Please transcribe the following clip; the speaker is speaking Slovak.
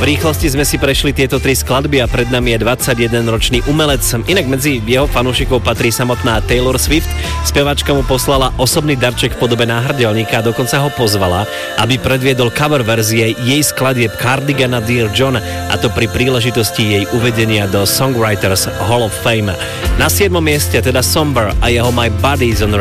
V rýchlosti sme si prešli tieto 3 skladby a pred nami je 21-ročný umelec. Inak medzi jeho fanúšikov patrí samotná Taylor Swift. Spevačka mu poslala osobný darček v podobe náhrdelníka a dokonca ho pozvala, aby predviedol cover verzie jej skladieb Cardigana Dear John, a to pri príležitosti jej uvedenia do Songwriters Hall of Fame. Na 7. mieste teda Somber a jeho My Body's on